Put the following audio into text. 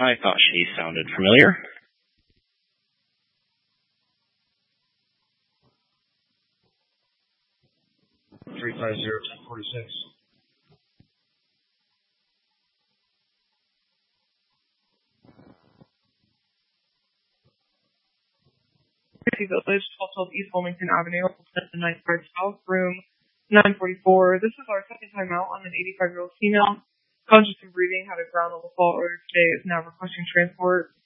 I thought she sounded familiar. 350-1046. Village, 1212 East Wilmington Avenue, 9th Park South, room 944. This is our second time out on an 85-year-old female. Conscious and breathing, had a ground level fall earlier today, is now requesting transport